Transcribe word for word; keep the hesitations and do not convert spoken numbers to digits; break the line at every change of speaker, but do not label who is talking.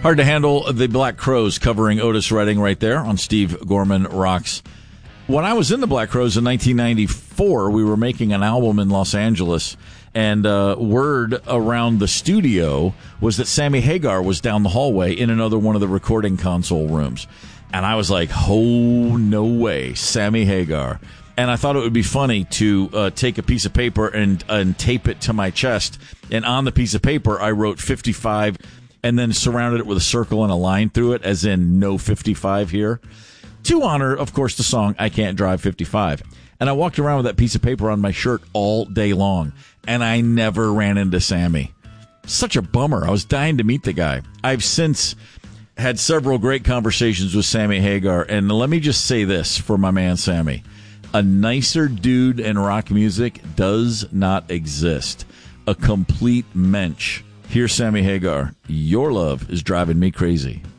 Hard to Handle, the Black Crowes covering Otis Redding right there on Steve Gorman Rocks. When I was in the Black Crowes in nineteen ninety-four, we were making an album in Los Angeles, and uh, word around the studio was that Sammy Hagar was down the hallway in another one of the recording console rooms. And I was like, oh, no way, Sammy Hagar. And I thought it would be funny to uh, take a piece of paper and, and tape it to my chest. And on the piece of paper, I wrote fifty-five and then surrounded it with a circle and a line through it, as in no fifty-five here, to honor, of course, the song I Can't Drive fifty-five. And I walked around with that piece of paper on my shirt all day long, and I never ran into Sammy. Such a bummer. I was dying to meet the guy. I've since had several great conversations with Sammy Hagar, and let me just say this for my man Sammy. A nicer dude in rock music does not exist. A complete mensch. Here's Sammy Hagar. Your love is driving me crazy.